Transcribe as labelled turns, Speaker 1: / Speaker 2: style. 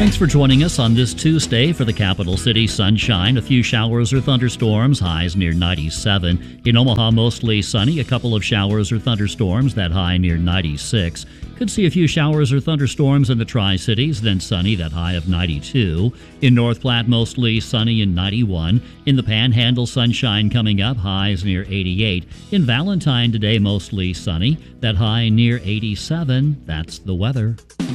Speaker 1: Thanks for joining us on this Tuesday for the capital city. Sunshine, a few showers or thunderstorms, highs near 97. In Omaha, mostly sunny, a couple of showers or thunderstorms, that high near 96. Could see a few showers or thunderstorms in the Tri-Cities, then sunny, that high of 92. In North Platte, mostly sunny and 91. In the Panhandle, sunshine coming up, highs near 88. In Valentine today, mostly sunny, that high near 87. That's the weather.